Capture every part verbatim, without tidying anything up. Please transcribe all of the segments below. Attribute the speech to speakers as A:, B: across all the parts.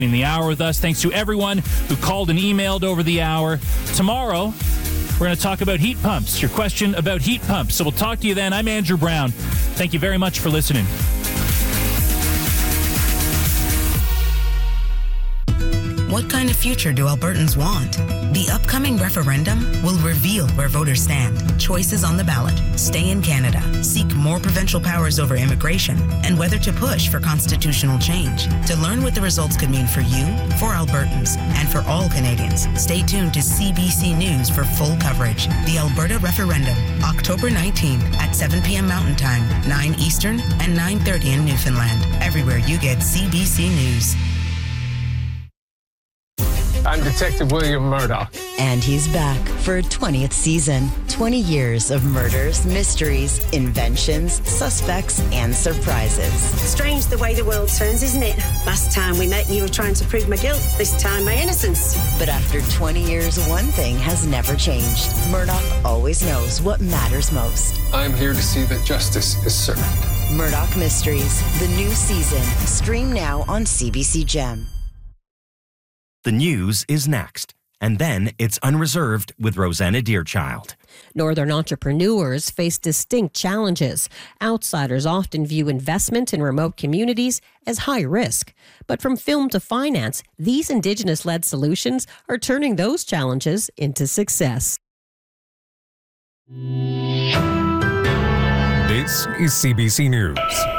A: In the hour with us, thanks to everyone who called and emailed over the hour. Tomorrow, we're going to talk about heat pumps. Your question about heat pumps. So we'll talk to you then. I'm Andrew Brown. Thank you very much for listening.
B: What kind of future do Albertans want? The upcoming referendum will reveal where voters stand. Choices on the ballot: stay in Canada, seek more provincial powers over immigration, and whether to push for constitutional change. To learn what the results could mean for you, for Albertans, and for all Canadians, stay tuned to C B C News for full coverage. The Alberta referendum, October nineteenth at seven p.m. Mountain Time, nine Eastern, and nine thirty in Newfoundland. Everywhere you get C B C News.
C: I'm Detective William Murdoch.
D: And he's back for a twentieth season. twenty years of murders, mysteries, inventions, suspects, and surprises.
E: Strange the way the world turns, isn't it? Last time we met, you were trying to prove my guilt. This time, my innocence.
D: But after twenty years, one thing has never changed. Murdoch always knows what matters most.
C: I'm here to see that justice is served.
D: Murdoch Mysteries, the new season. Stream now on C B C Gem.
F: The news is next, and then it's Unreserved with Rosanna Deerchild.
G: Northern entrepreneurs face distinct challenges. Outsiders often view investment in remote communities as high risk. But from film to finance, these Indigenous-led solutions are turning those challenges into success.
H: This is C B C News.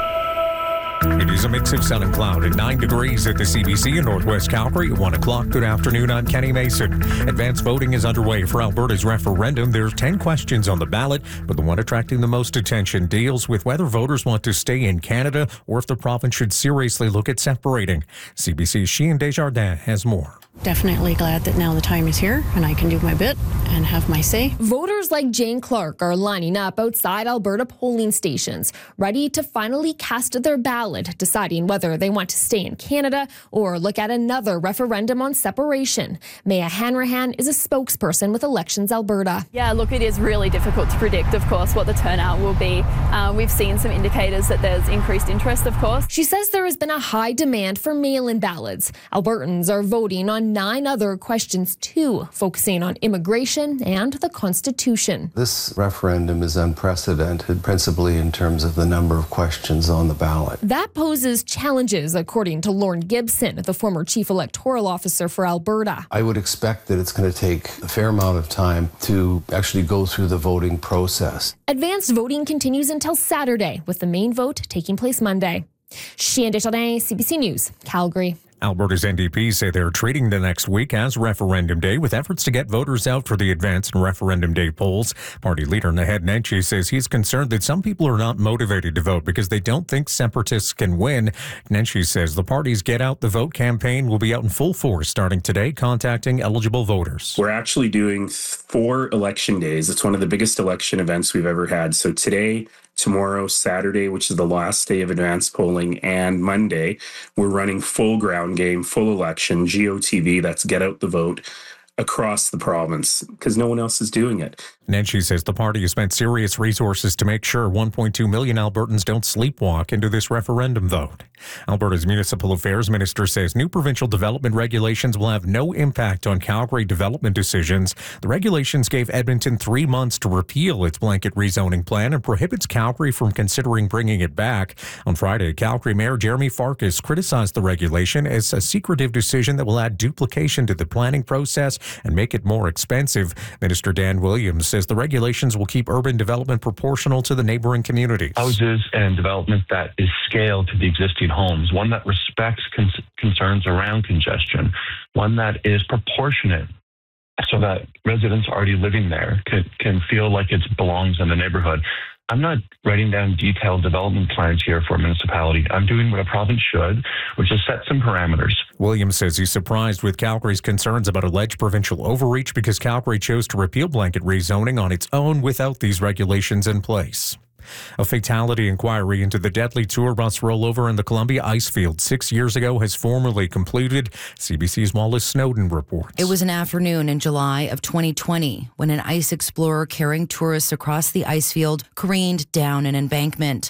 H: It is a mix of sun and cloud at nine degrees at the C B C in Northwest Calgary at one o'clock. Good afternoon, I'm Kenny Mason. Advanced voting is underway for Alberta's referendum. There's ten questions on the ballot, but the one attracting the most attention deals with whether voters want to stay in Canada or if the province should seriously look at separating. C B C's Sheehan Desjardins has more.
I: Definitely glad that now the time is here and I can do my bit and have my say.
J: Voters like Jane Clark are lining up outside Alberta polling stations, ready to finally cast their ballot, deciding whether they want to stay in Canada or look at another referendum on separation. Maya Hanrahan is a spokesperson with Elections Alberta.
K: Yeah, look, it is really difficult to predict, of course, what the turnout will be. Uh, we've seen some indicators that there's increased interest, of course.
J: She says there has been a high demand for mail-in ballots. Albertans are voting on nine other questions too, focusing on immigration and the Constitution.
L: This referendum is unprecedented, principally in terms of the number of questions on the ballot.
J: That poses challenges, according to Lorne Gibson, the former chief electoral officer for Alberta.
L: I would expect that it's going to take a fair amount of time to actually go through the voting process.
J: Advanced voting continues until Saturday, with the main vote taking place Monday. Sheehan Desjardins, C B C News, Calgary.
H: Alberta's N D P say they're treating the next week as Referendum Day with efforts to get voters out for the advanced and Referendum Day polls. Party leader Naheed Nenshi says he's concerned that some people are not motivated to vote because they don't think separatists can win. Nenshi says the party's Get Out the Vote campaign will be out in full force starting today, contacting eligible voters.
M: We're actually doing four election days. It's one of the biggest election events we've ever had. So today, tomorrow, Saturday, which is the last day of advanced polling, and Monday, we're running full ground game, full election, G O T V, that's Get Out the Vote, across the province, because no one else is doing it.
H: Nenshi says the party has spent serious resources to make sure one point two million Albertans don't sleepwalk into this referendum vote. Alberta's Municipal Affairs Minister says new provincial development regulations will have no impact on Calgary development decisions. The regulations gave Edmonton three months to repeal its blanket rezoning plan and prohibits Calgary from considering bringing it back. On Friday, Calgary Mayor Jeremy Farkas criticized the regulation as a secretive decision that will add duplication to the planning process and make it more expensive. Minister Dan Williams says the regulations will keep urban development proportional to the neighboring communities.
N: Houses and development that is scaled to the existing homes, one that respects con- concerns around congestion, one that is proportionate so that residents already living there can, can feel like it belongs in the neighborhood. I'm not writing down detailed development plans here for a municipality. I'm doing what a province should, which is set some parameters.
H: Williams says he's surprised with Calgary's concerns about alleged provincial overreach because Calgary chose to repeal blanket rezoning on its own without these regulations in place. A fatality inquiry into the deadly tour bus rollover in the Columbia Icefield six years ago has formally concluded. C B C's Wallace Snowden reports.
O: It was an afternoon in July of twenty twenty when an ice explorer carrying tourists across the Icefield careened down an embankment.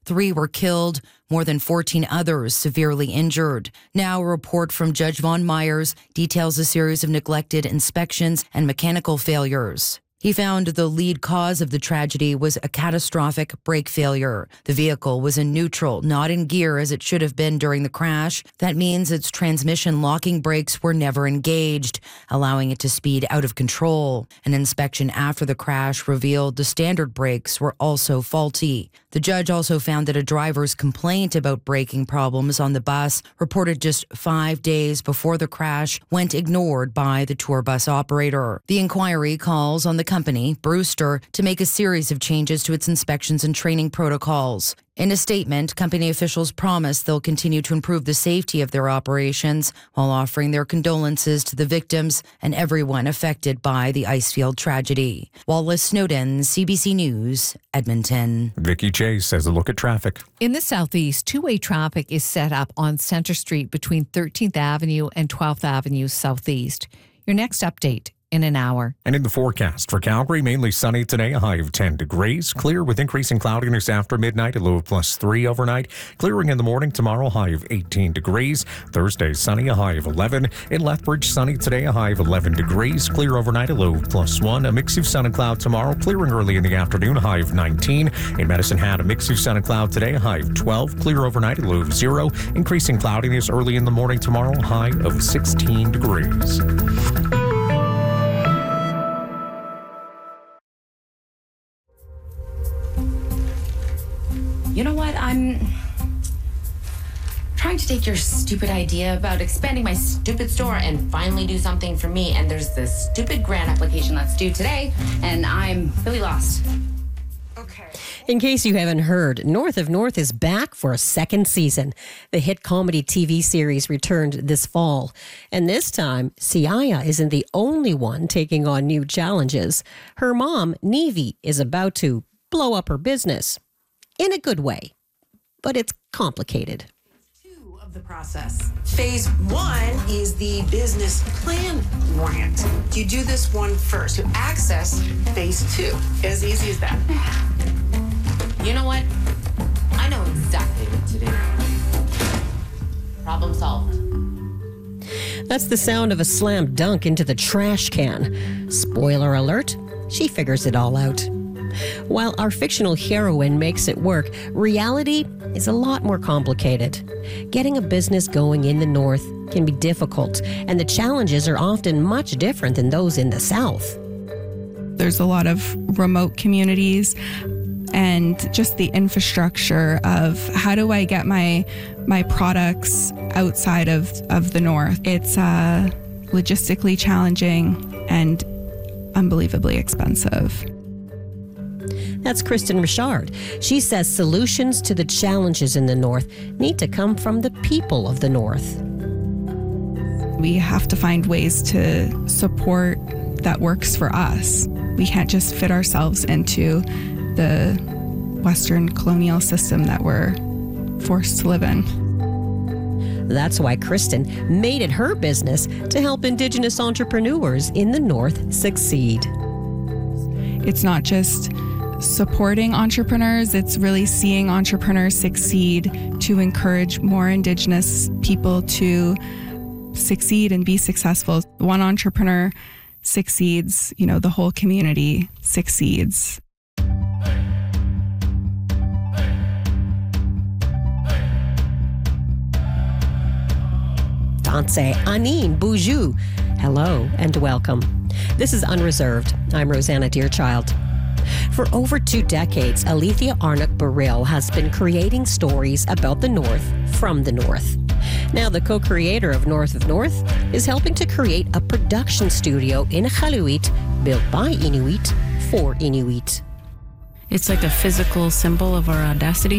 O: Three were killed, more than fourteen others severely injured. Now, a report from Judge Von Myers details a series of neglected inspections and mechanical failures. He found the lead cause of the tragedy was a catastrophic brake failure. The vehicle was in neutral, not in gear as it should have been during the crash. That means its transmission locking brakes were never engaged, allowing it to speed out of control. An inspection after the crash revealed the standard brakes were also faulty. The judge also found that a driver's complaint about braking problems on the bus, reported just five days before the crash, went ignored by the tour bus operator. The inquiry calls on the company, Brewster, to make a series of changes to its inspections and training protocols. In a statement, company officials promise they'll continue to improve the safety of their operations while offering their condolences to the victims and everyone affected by the Icefield tragedy. Wallace Snowden, C B C News, Edmonton.
H: Vicky Chase has a look at traffic.
P: In the southeast, two-way traffic is set up on Centre Street between thirteenth Avenue and twelfth Avenue southeast. Your next update in an hour.
H: And in the forecast for Calgary, mainly sunny today, a high of ten degrees. Clear with increasing cloudiness after midnight, a low of plus three overnight. Clearing in the morning tomorrow, high of eighteen degrees. Thursday, sunny, a high of eleven. In Lethbridge, sunny today, a high of eleven degrees. Clear overnight, a low of plus one. A mix of sun and cloud tomorrow, clearing early in the afternoon, a high of nineteen. In Medicine Hat, a mix of sun and cloud today, a high of twelve. Clear overnight, a low of zero. Increasing cloudiness early in the morning tomorrow, high of sixteen degrees.
Q: You know what? I'm trying to take your stupid idea about expanding my stupid store and finally do something for me. And there's this stupid grant application that's due today, and I'm really lost.
G: Okay. In case you haven't heard, North of North is back for a second season. The hit comedy T V series returned this fall. And this time, Siaya isn't the only one taking on new challenges. Her mom, Nevi, is about to blow up her business. In a good way, but it's complicated.
R: Two of the process. Phase one is the business plan grant. You do this one first to access phase two. As easy as that.
Q: You know what? I know exactly what to do. Problem solved.
G: That's the sound of a slam dunk into the trash can. Spoiler alert, she figures it all out. While our fictional heroine makes it work, reality is a lot more complicated. Getting a business going in the North can be difficult, and the challenges are often much different than those in the South.
S: There's a lot of remote communities and just the infrastructure of how do I get my my products outside of, of the North. It's uh, logistically challenging and unbelievably expensive.
G: That's Kristen Richard. She says solutions to the challenges in the North need to come from the people of the North.
S: We have to find ways to support that works for us. We can't just fit ourselves into the Western colonial system that we're forced to live in.
G: That's why Kristen made it her business to help Indigenous entrepreneurs in the North succeed.
S: It's not just supporting entrepreneurs, it's really seeing entrepreneurs succeed to encourage more Indigenous people to succeed and be successful. One entrepreneur succeeds, you know, the whole community succeeds.
G: Danse Anine Boujou. Hello and welcome. This is Unreserved. I'm Rosanna Deerchild. For over two decades, Alethea Arnott-Burrill has been creating stories about the North from the North. Now, the co-creator of North of North is helping to create a production studio in Iqaluit built by Inuit for Inuit.
I: It's like a physical symbol of our audacity,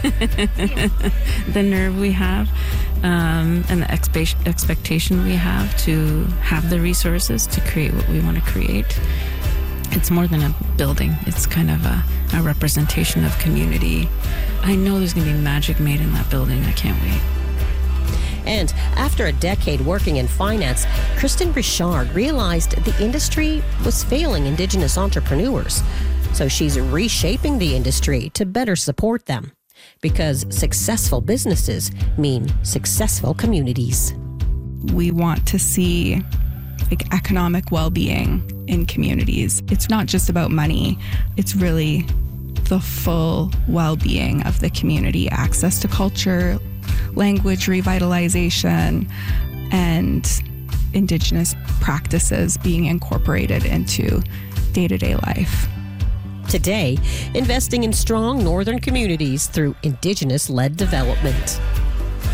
I: the nerve we have, um, and the expe- expectation we have to have the resources to create what we want to create. It's more than a building. It's kind of a, a representation of community. I know there's going to be magic made in that building. I can't wait.
G: And after a decade working in finance, Kristen Richard realized the industry was failing Indigenous entrepreneurs. So she's reshaping the industry to better support them. because successful businesses mean successful communities.
S: We want to see like economic well-being in communities. It's not just about money. It's really the full well-being of the community, access to culture, language revitalization, and Indigenous practices being incorporated into day-to-day life.
G: Today, investing in strong northern communities through Indigenous-led development.